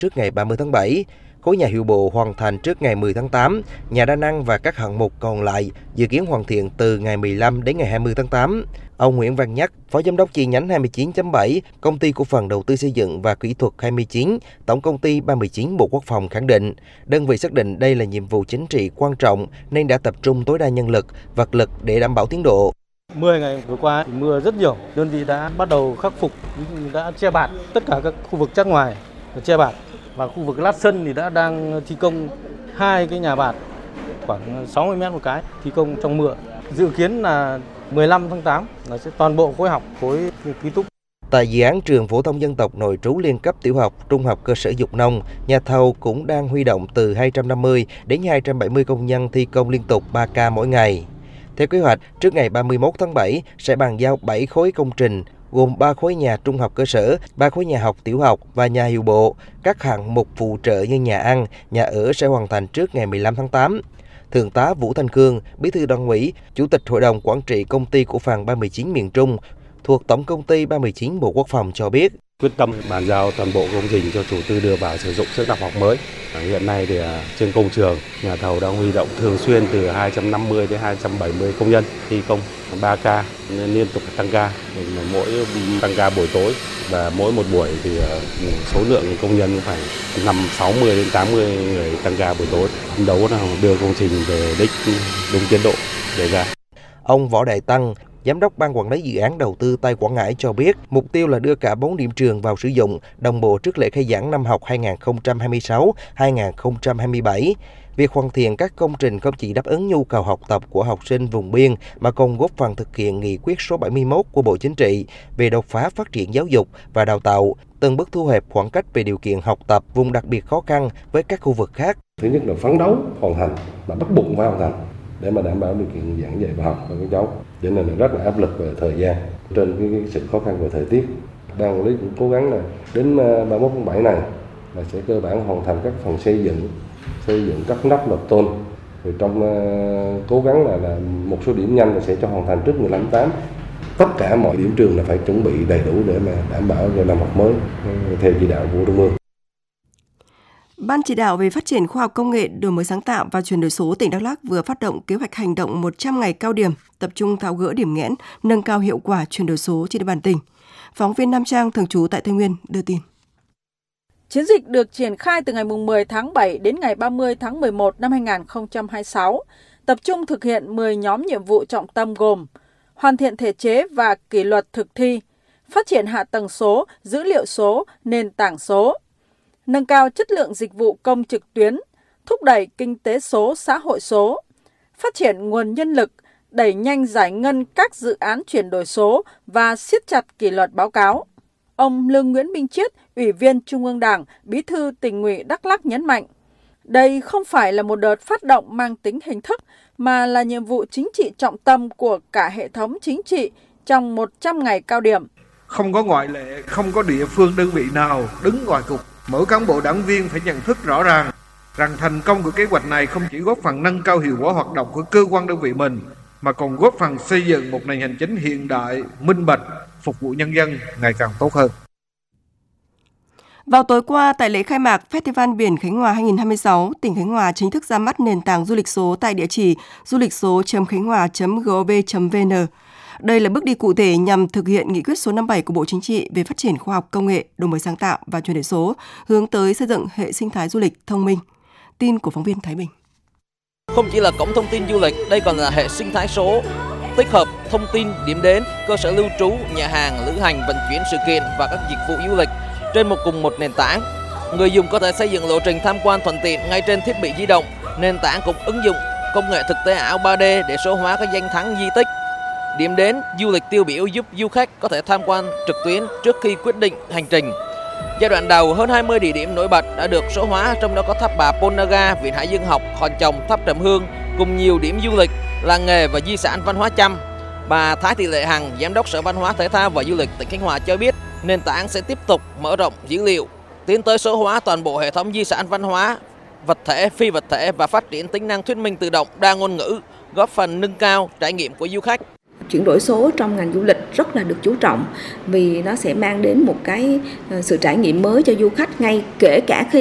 trước ngày 30 tháng 7. Khối nhà hiệu bộ hoàn thành trước ngày 10 tháng 8, nhà đa năng và các hạng mục còn lại dự kiến hoàn thiện từ ngày 15 đến ngày 20 tháng 8. Ông Nguyễn Văn Nhắc, Phó Giám đốc chi nhánh 29.7, Công ty Cổ phần Đầu tư Xây dựng và Kỹ thuật 29, Tổng công ty 39 Bộ Quốc phòng khẳng định, đơn vị xác định đây là nhiệm vụ chính trị quan trọng nên đã tập trung tối đa nhân lực, vật lực để đảm bảo tiến độ. 10 ngày vừa qua thì mưa rất nhiều, đơn vị đã bắt đầu khắc phục, đã che bạt tất cả các khu vực chát ngoài, che bạt. Và khu vực lát sân thì đang thi công 2 cái nhà bạt khoảng 60 m một cái, thi công trong mưa. Dự kiến là 15 tháng 8 là sẽ toàn bộ khối học, khối ký túc. Tại dự án trường phổ thông dân tộc nội trú liên cấp tiểu học, trung học cơ sở Dục Nông, nhà thầu cũng đang huy động từ 250 đến 270 công nhân thi công liên tục 3 ca mỗi ngày. Theo kế hoạch, trước ngày 31 tháng 7 sẽ bàn giao 7 khối công trình, gồm 3 khối nhà trung học cơ sở, 3 khối nhà học tiểu học và nhà hiệu bộ. Các hạng mục phụ trợ như nhà ăn, nhà ở sẽ hoàn thành trước ngày 15 tháng 8. Thượng tá Vũ Thanh Cương, Bí thư Đảng ủy, Chủ tịch Hội đồng Quản trị Công ty Cổ phần 39 miền Trung, thuộc Tổng công ty 39 Bộ Quốc phòng cho biết. Quyết tâm bàn giao toàn bộ công trình cho chủ tư đưa vào sử dụng trước năm học mới. Hiện nay thì trên công trường, nhà thầu đang huy động thường xuyên từ 250 đến 270 công nhân thi công 3 ca, liên tục tăng ca, mỗi tăng ca buổi tối và mỗi một buổi thì số lượng công nhân phải 60 đến 80 người tăng ca buổi tối. Phấn đấu là đưa công trình về đích đúng tiến độ đề ra. Ông Võ Đại Tăng, Giám đốc Ban Quản lý Dự án Đầu tư Tây Quảng Ngãi cho biết, mục tiêu là đưa cả 4 điểm trường vào sử dụng đồng bộ trước lễ khai giảng năm học 2026-2027. Việc hoàn thiện các công trình không chỉ đáp ứng nhu cầu học tập của học sinh vùng biên mà còn góp phần thực hiện nghị quyết số 71 của Bộ Chính trị về đột phá phát triển giáo dục và đào tạo, từng bước thu hẹp khoảng cách về điều kiện học tập vùng đặc biệt khó khăn với các khu vực khác. Thứ nhất là phấn đấu hoàn thành, mà bắt buộc phải hoàn thành để mà đảm bảo điều kiện giảng dạy và học cho các cháu. Cho nên là rất là áp lực về thời gian, trên cái sự khó khăn về thời tiết. Ban quản lý cũng cố gắng là đến 31 tháng 7 này là sẽ cơ bản hoàn thành các phần xây dựng các nắp lợp tôn. Rồi trong cố gắng là một số điểm nhanh là sẽ cho hoàn thành trước 15 tháng 8. Tất cả mọi điểm trường là phải chuẩn bị đầy đủ để mà đảm bảo cho năm học mới theo chỉ đạo của Trung ương. Ban chỉ đạo về phát triển khoa học công nghệ, đổi mới sáng tạo và chuyển đổi số tỉnh Đắk Lắk vừa phát động kế hoạch hành động 100 ngày cao điểm, tập trung tháo gỡ điểm nghẽn, nâng cao hiệu quả chuyển đổi số trên địa bàn tỉnh. Phóng viên Nam Trang thường trú tại Tây Nguyên đưa tin. Chiến dịch được triển khai từ ngày 10 tháng 7 đến ngày 30 tháng 11 năm 2026, tập trung thực hiện 10 nhóm nhiệm vụ trọng tâm gồm hoàn thiện thể chế và kỷ luật thực thi, phát triển hạ tầng số, dữ liệu số, nền tảng số, nâng cao chất lượng dịch vụ công trực tuyến, thúc đẩy kinh tế số, xã hội số, phát triển nguồn nhân lực, đẩy nhanh giải ngân các dự án chuyển đổi số và siết chặt kỷ luật báo cáo. Ông Lương Nguyễn Minh Chiết, Ủy viên Trung ương Đảng, Bí thư Tỉnh ủy Đắk Lắk nhấn mạnh, đây không phải là một đợt phát động mang tính hình thức mà là nhiệm vụ chính trị trọng tâm của cả hệ thống chính trị trong 100 ngày cao điểm. Không có ngoại lệ, không có địa phương đơn vị nào đứng ngoài cuộc. Mỗi cán bộ đảng viên phải nhận thức rõ ràng rằng thành công của kế hoạch này không chỉ góp phần nâng cao hiệu quả hoạt động của cơ quan đơn vị mình, mà còn góp phần xây dựng một nền hành chính hiện đại, minh bạch, phục vụ nhân dân ngày càng tốt hơn. Vào tối qua, tại lễ khai mạc Festival Biển Khánh Hòa 2026, tỉnh Khánh Hòa chính thức ra mắt nền tảng du lịch số tại địa chỉ du lịch số.khánh hòa.gov.vn. Đây là bước đi cụ thể nhằm thực hiện nghị quyết số 57 của Bộ Chính trị về phát triển khoa học công nghệ, đổi mới sáng tạo và chuyển đổi số, hướng tới xây dựng hệ sinh thái du lịch thông minh. Tin của phóng viên Thái Bình. Không chỉ là cổng thông tin du lịch, đây còn là hệ sinh thái số, tích hợp thông tin, điểm đến, cơ sở lưu trú, nhà hàng, lữ hành, vận chuyển sự kiện và các dịch vụ du lịch trên cùng một nền tảng. Người dùng có thể xây dựng lộ trình tham quan thuận tiện ngay trên thiết bị di động. Nền tảng cũng ứng dụng công nghệ thực tế ảo 3D để số hóa các danh thắng di tích, điểm đến du lịch tiêu biểu giúp du khách có thể tham quan trực tuyến trước khi quyết định hành trình. Giai đoạn đầu, hơn 20 địa điểm nổi bật đã được số hóa, trong đó có tháp Bà Pôn Naga, Viện Hải Dương học, Hòn Chồng, tháp Trầm Hương cùng nhiều điểm du lịch, làng nghề và di sản văn hóa Chăm. Bà Thái Thị Lệ Hằng, Giám đốc Sở Văn hóa Thể thao và Du lịch tỉnh Khánh Hòa cho biết, nền tảng sẽ tiếp tục mở rộng dữ liệu, tiến tới số hóa toàn bộ hệ thống di sản văn hóa, vật thể, phi vật thể và phát triển tính năng thuyết minh tự động đa ngôn ngữ, góp phần nâng cao trải nghiệm của du khách. chuyển đổi số trong ngành du lịch rất là được chú trọng, vì nó sẽ mang đến một cái sự trải nghiệm mới cho du khách, ngay kể cả khi